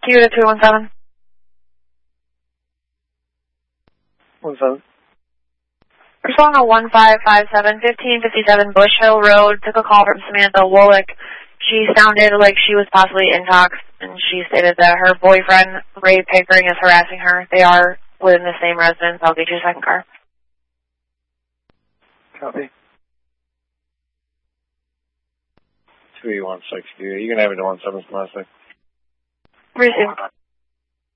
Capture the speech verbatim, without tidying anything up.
Q to two one seven. One seven. We're calling a one five five seven, fifteen fifty-seven Bush Hill Road. Took a call from Samantha Wolick. She sounded like she was possibly intox, and she stated that her boyfriend, Ray Pickering, is harassing her. They are within the same residence. I'll get you a second car. Copy. two eight one six. You're going to have it to one seven last thing. Receive.